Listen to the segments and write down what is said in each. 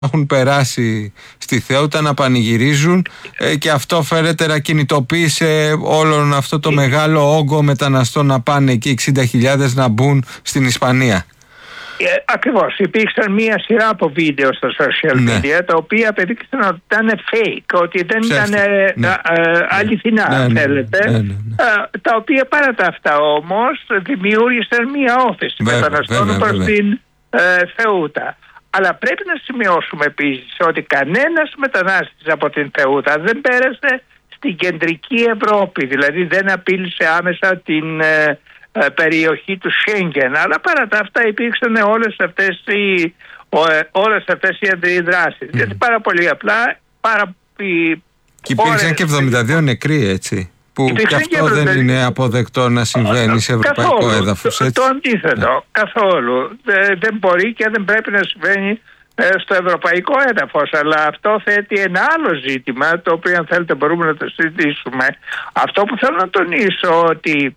έχουν περάσει στη Θεότα να πανηγυρίζουν και αυτό φέρεται να κινητοποίησε όλον αυτό το μεγάλο όγκο μεταναστών να πάνε εκεί 60.000 να μπουν στην Ισπανία. Ακριβώς. Υπήρξαν μία σειρά από βίντεο στα social media τα οποία απεδείξαν ότι ήταν fake, ότι δεν ήταν αληθινά, αν θέλετε. Τα οποία παρά τα αυτά όμως δημιούργησαν μία όθηση μεταναστών προς την Θεούτα. Αλλά πρέπει να σημειώσουμε επίσης ότι κανένας μετανάστης από την Θεούτα δεν πέρασε στην κεντρική Ευρώπη, δηλαδή δεν απείλησε άμεσα την περιοχή του Σέγγεν, αλλά παρά τα αυτά υπήρξαν όλες αυτές οι αντιδράσεις. Γιατί πάρα πολύ απλά και υπήρξαν και 72 νεκροί, έτσι, που και αυτό δεν είναι αποδεκτό να συμβαίνει σε ευρωπαϊκό έδαφος, έτσι. Το αντίθετο, καθόλου. Δεν μπορεί και δεν πρέπει να συμβαίνει στο ευρωπαϊκό έδαφος, αλλά αυτό θέτει ένα άλλο ζήτημα, το οποίο αν θέλετε μπορούμε να το συζητήσουμε. Αυτό που θέλω να τονίσω ότι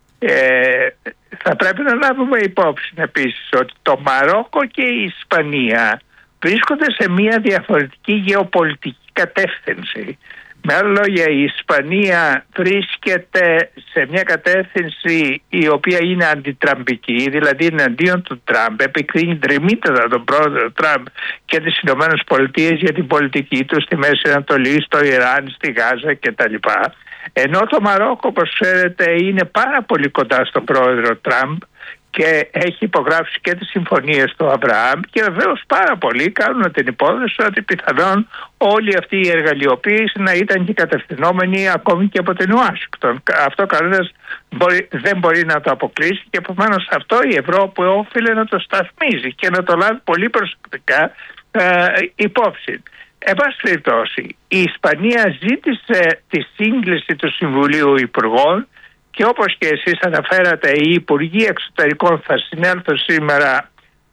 θα πρέπει να λάβουμε υπόψη επίσης ότι το Μαρόκο και η Ισπανία βρίσκονται σε μια διαφορετική γεωπολιτική κατεύθυνση. Με άλλα λόγια, η Ισπανία βρίσκεται σε μια κατεύθυνση η οποία είναι αντιτραμπική, δηλαδή εναντίον του Τραμπ, επικρίνει τριμήτερα τον πρόεδρο Τραμπ και τις Ηνωμένες Πολιτείες για την πολιτική του στη Μέση Ανατολή, στο Ιράν, στη Γάζα κτλ. Ενώ το Μαρόκο, όπως ξέρετε, είναι πάρα πολύ κοντά στον πρόεδρο Τραμπ και έχει υπογράψει και τις συμφωνίες του Αβραάμ, και βεβαίως πάρα πολλοί κάνουν την υπόθεση ότι πιθανόν όλη αυτή η εργαλειοποίηση να ήταν και κατευθυνόμενη ακόμη και από την Ουάσιγκτον. Αυτό κανένας δεν μπορεί να το αποκλείσει και επομένως αυτό η Ευρώπη όφιλε να το σταθμίζει και να το λάβει πολύ προσεκτικά υπόψη. Εν πάση περιπτώσει, η Ισπανία ζήτησε τη σύγκληση του Συμβουλίου Υπουργών και όπως και εσείς αναφέρατε, οι Υπουργοί Εξωτερικών θα συνέλθουν σήμερα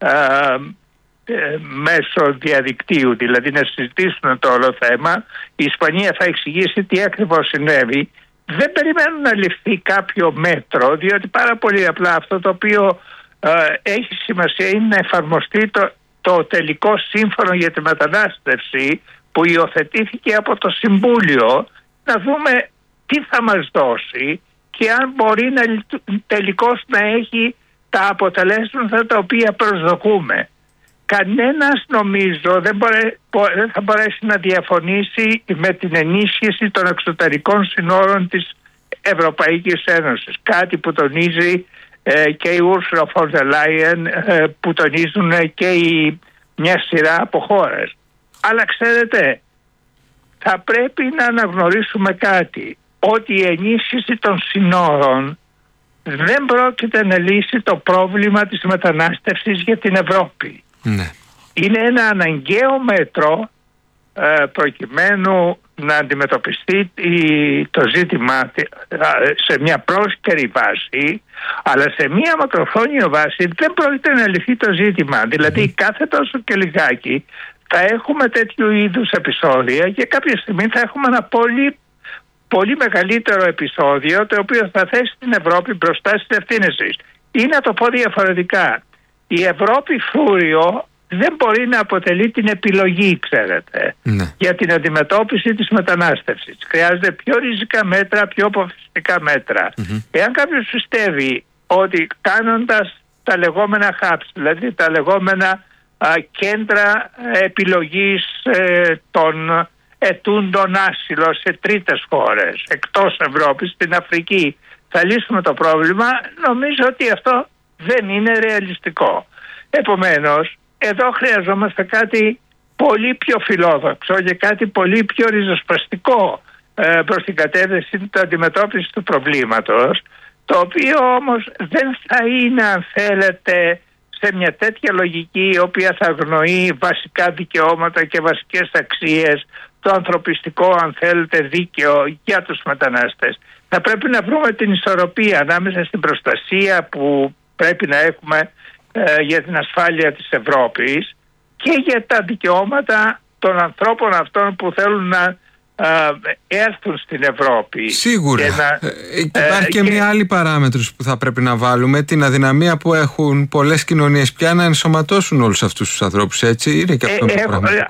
μέσω διαδικτύου, δηλαδή να συζητήσουν το όλο θέμα. Η Ισπανία θα εξηγήσει τι ακριβώς συνέβη. Δεν περιμένουν να ληφθεί κάποιο μέτρο, διότι πάρα πολύ απλά αυτό το οποίο έχει σημασία είναι να εφαρμοστεί το τελικό σύμφωνο για τη μετανάστευση που υιοθετήθηκε από το Συμβούλιο, να δούμε τι θα μας δώσει και αν μπορεί τελικώς να έχει τα αποτελέσματα τα οποία προσδοκούμε. Κανένας νομίζω δεν θα μπορέσει να διαφωνήσει με την ενίσχυση των εξωτερικών συνόρων της Ευρωπαϊκής Ένωσης. Κάτι που τονίζει και η Ursula von der Leyen, που τονίζουν και μια σειρά από χώρες. Αλλά ξέρετε, θα πρέπει να αναγνωρίσουμε κάτι, ότι η ενίσχυση των συνόρων δεν πρόκειται να λύσει το πρόβλημα της μετανάστευσης για την Ευρώπη. Ναι. Είναι ένα αναγκαίο μέτρο προκειμένου να αντιμετωπιστεί το ζήτημα σε μια πρόσκαιρη βάση, αλλά σε μια μακροχρόνια βάση δεν πρόκειται να λυθεί το ζήτημα. Δηλαδή κάθε τόσο και λιγάκι θα έχουμε τέτοιου είδους επεισόδια και κάποια στιγμή θα έχουμε ένα πολύ μεγαλύτερο επεισόδιο, το οποίο θα θέσει την Ευρώπη μπροστά στις ευθύνες της. Ή να το πω διαφορετικά, η Ευρώπη φούριο δεν μπορεί να αποτελεί την επιλογή, ξέρετε, για την αντιμετώπιση της μετανάστευσης. Χρειάζεται πιο ριζικά μέτρα, πιο αποφασιστικά μέτρα. Εάν κάποιος πιστεύει ότι κάνοντας τα λεγόμενα hubs, δηλαδή τα λεγόμενα κέντρα επιλογής των ετούντων άσυλο σε τρίτες χώρες, εκτός Ευρώπης, στην Αφρική, θα λύσουμε το πρόβλημα, νομίζω ότι αυτό δεν είναι ρεαλιστικό. Επομένως, εδώ χρειαζόμαστε κάτι πολύ πιο φιλόδοξο και κάτι πολύ πιο ριζοσπαστικό προς την κατεύθυνση της αντιμετώπισης του προβλήματος, το οποίο όμως δεν θα είναι, αν θέλετε, σε μια τέτοια λογική η οποία θα αγνοεί βασικά δικαιώματα και βασικές αξίες, το ανθρωπιστικό, αν θέλετε, δίκαιο για τους μετανάστες. Θα πρέπει να βρούμε την ισορροπία ανάμεσα στην προστασία που πρέπει να έχουμε για την ασφάλεια της Ευρώπης και για τα δικαιώματα των ανθρώπων αυτών που θέλουν να έρθουν στην Ευρώπη. Σίγουρα. Υπάρχει και μια άλλη παράμετρος που θα πρέπει να βάλουμε, την αδυναμία που έχουν πολλές κοινωνίες πια να ενσωματώσουν όλους αυτούς τους ανθρώπους, έτσι. Είναι και αυτό το πράγμα.